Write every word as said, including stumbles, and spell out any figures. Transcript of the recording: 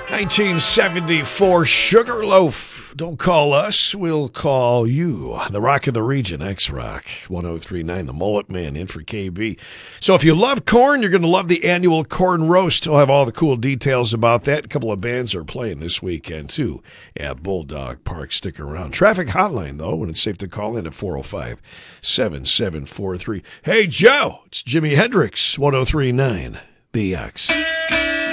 nineteen seventy-four Sugarloaf. Don't call us, we'll call you. The Rock of the Region, X-Rock, one oh three point nine, the Mullet Man, in for K B. So if you love corn, you're going to love the annual Corn Roast. I'll have all the cool details about that. A couple of bands are playing this weekend, too, at Bulldog Park. Stick around. Traffic hotline, though, when it's safe to call in at four oh five, seven seven four three. Hey, Joe, it's Jimi Hendrix, one oh three point nine, The X.